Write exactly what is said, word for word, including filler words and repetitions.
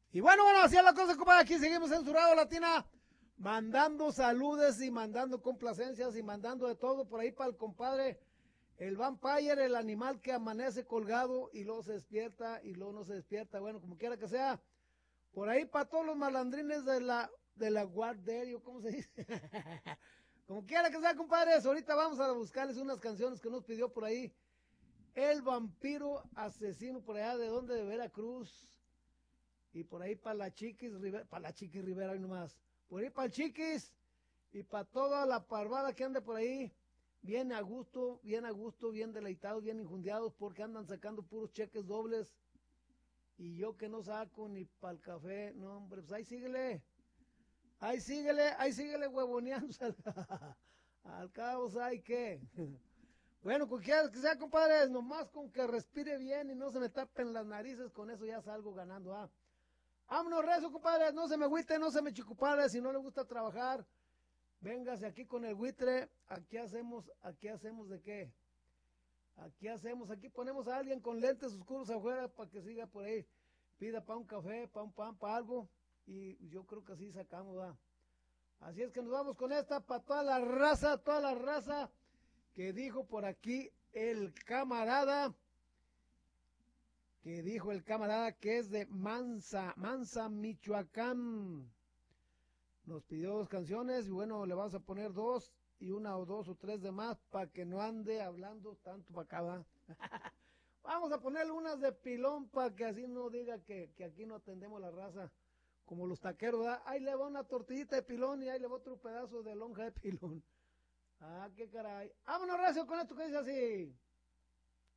Y bueno, bueno, así es la cosa, compadre. Aquí seguimos en su radio latina, mandando saludes y mandando complacencias y mandando de todo por ahí para el compadre, el vampire, el animal que amanece colgado y luego se despierta y luego no se despierta. Bueno, como quiera que sea, por ahí para todos los malandrines de la, de la guardería, ¿cómo se dice? Como quiera que sea, compadres, ahorita vamos a buscarles unas canciones que nos pidió por ahí el vampiro asesino por allá de donde, de Veracruz. Y por ahí para la Chiquis Rivera, para la Chiquis Rivera hoy nomás, por ahí para el Chiquis y para toda la parvada que ande por ahí, bien a gusto, bien a gusto, bien deleitados, bien injundiados, porque andan sacando puros cheques dobles, y yo que no saco ni para el café, no hombre, pues ahí síguele, ahí síguele, ahí síguele huevoneando, al cabo, ¿sabes qué? Bueno, cualquiera que sea, compadres, nomás con que respire bien y no se me tapen las narices, con eso ya salgo ganando, ¿ah? Vámonos, rezo, compadre, no se me agüite, no se me chicupare, si no le gusta trabajar, véngase aquí con el buitre, aquí hacemos, aquí hacemos de qué, aquí hacemos, aquí ponemos a alguien con lentes oscuros afuera para que siga por ahí, pida para un café, para un pan, para algo, y yo creo que así sacamos, ¿verdad? Así es que nos vamos con esta para toda la raza, toda la raza que dijo por aquí el camarada, que dijo el camarada que es de Mansa, Mansa, Michoacán. Nos pidió dos canciones y bueno, le vamos a poner dos y una o dos o tres de más para que no ande hablando tanto para acá, ¿va? Vamos a ponerle unas de pilón para que así no diga que, que aquí no atendemos la raza como los taqueros, ¿verdad? Ahí le va una tortillita de pilón y ahí le va otro pedazo de lonja de pilón. Ah, qué caray. Vámonos, recio, con esto que dice así.